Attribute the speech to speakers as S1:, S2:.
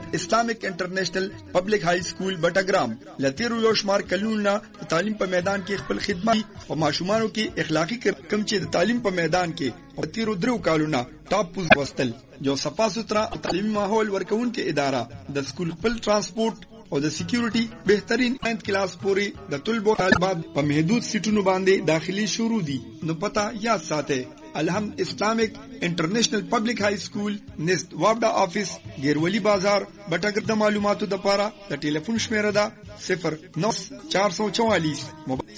S1: اسلامیک انټرنیشنل پبلک های سکول بټګرام لتیرو یو شمار کلونه تعلیم په میدان کې خپل خدمت او ماشومانو کې اخلاقی کم چې د تعلیم په میدان کې په تیرو درو کالونه ټاپ پوز وستل جو صفا سترا تعلیمي ماحول ورکوونکې اداره د سکول خپل ترانسپورت او د سکیورټي بهترین 9th کلاس پورې د طلبو طالبات په محدود سیټونو باندې داخلي شروع دي نو پتا یاد ساته الحمد اسلامیک انټرنیشنل پبلک های سکول نست وابدا آفیس ګیرولی بازار بټګر د معلوماتو د پاره د ټلیفون شمیره ده 09 444